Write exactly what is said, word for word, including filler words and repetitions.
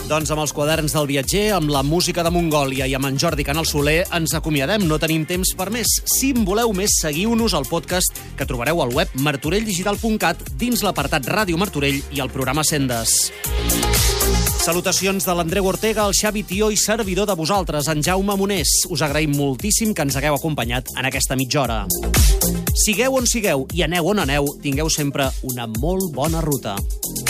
Doncs amb els quaderns del viatger, amb la música de Mongòlia i amb en Jordi Canal Soler ens acomiadem, no tenim temps per més. Si en voleu més, seguiu-nos al podcast que trobareu al web martorell digital punt cat dins l'apartat Ràdio Martorell i el programa Sendes. Salutacions de l'Andreu Ortega, el Xavi Tió i servidor de vosaltres, en Jaume Monés. Us agraïm moltíssim que ens hagueu acompanyat en aquesta mitja hora. Sigueu on sigueu i aneu on aneu, tingueu sempre una molt bona ruta.